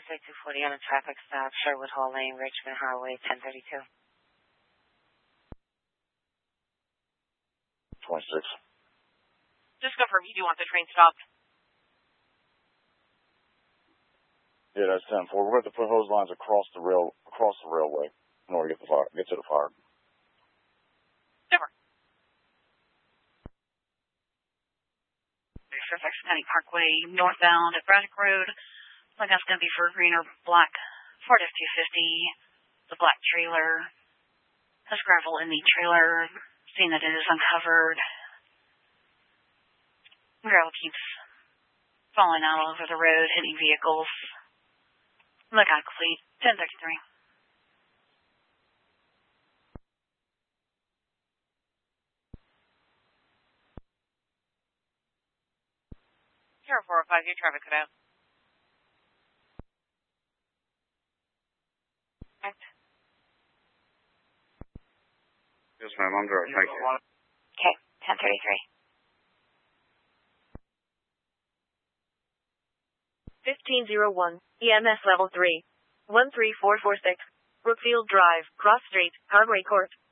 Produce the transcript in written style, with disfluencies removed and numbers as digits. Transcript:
Interstate 240 on a traffic stop, Sherwood Hall Lane, Richmond Highway, 1032. 26. Just confirm you do want the train stopped. Yeah, that's 10-4. We're going to put hose lines across the railway in order to get to the fire. Super. Fairfax County Parkway, northbound at Braddock Road. Like that's going to be for green or black Ford F-250. The black trailer. There's gravel in the trailer. Seeing that it is uncovered. Gravel keeps falling out all over the road, hitting vehicles. Look out, complete. 1033. Zero 405, your traffic cut out. Yes, ma'am. I'm direct. Thank you. Okay, 1033. 1501, EMS level 3. 13446. Brookfield Drive, Cross Street, Carberry Court.